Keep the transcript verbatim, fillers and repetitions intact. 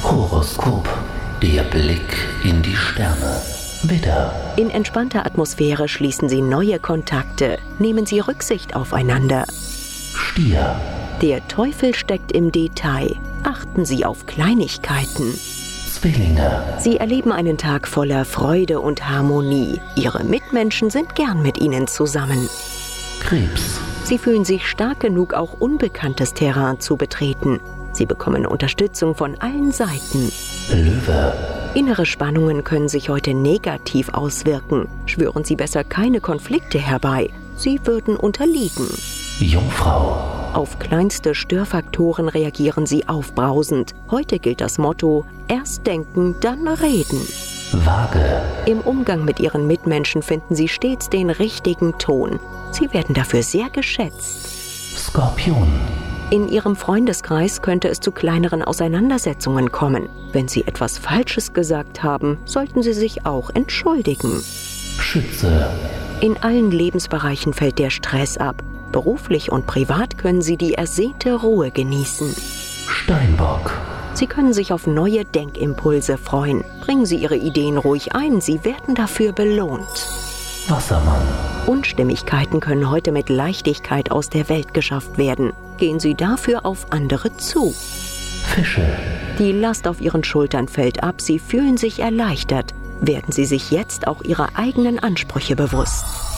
Horoskop, der Blick in die Sterne. Widder. In entspannter Atmosphäre schließen Sie neue Kontakte. Nehmen Sie Rücksicht aufeinander. Stier. Der Teufel steckt im Detail. Achten Sie auf Kleinigkeiten. Zwillinge. Sie erleben einen Tag voller Freude und Harmonie. Ihre Mitmenschen sind gern mit Ihnen zusammen. Krebs. Sie fühlen sich stark genug, auch unbekanntes Terrain zu betreten. Sie bekommen Unterstützung von allen Seiten. Löwe. Innere Spannungen können sich heute negativ auswirken. Schwören Sie besser keine Konflikte herbei. Sie würden unterliegen. Jungfrau. Auf kleinste Störfaktoren reagieren Sie aufbrausend. Heute gilt das Motto: erst denken, dann reden. Waage. Im Umgang mit Ihren Mitmenschen finden Sie stets den richtigen Ton. Sie werden dafür sehr geschätzt. Skorpion. In Ihrem Freundeskreis könnte es zu kleineren Auseinandersetzungen kommen. Wenn Sie etwas Falsches gesagt haben, sollten Sie sich auch entschuldigen. Schütze. In allen Lebensbereichen fällt der Stress ab. Beruflich und privat können Sie die ersehnte Ruhe genießen. Steinbock. Sie können sich auf neue Denkimpulse freuen. Bringen Sie Ihre Ideen ruhig ein, Sie werden dafür belohnt. Wassermann. Unstimmigkeiten können heute mit Leichtigkeit aus der Welt geschafft werden. Gehen Sie dafür auf andere zu. Fische. Die Last auf Ihren Schultern fällt ab, Sie fühlen sich erleichtert. Werden Sie sich jetzt auch Ihrer eigenen Ansprüche bewusst.